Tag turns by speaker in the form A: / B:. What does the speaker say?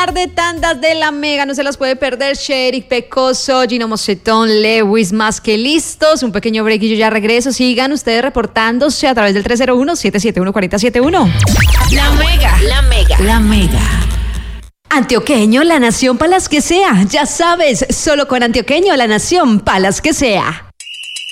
A: par de tandas de la Mega, no se las puede perder. Sheriff, Pecoso, Gino Mocetón, Lewis, más que listos. Un pequeño break y yo ya regreso. Sigan ustedes reportándose a través del 301-771-4071.
B: La Mega, la Mega, la Mega.
A: Antioqueño, la nación palas que sea. Ya sabes, solo con Antioqueño, la nación palas que sea.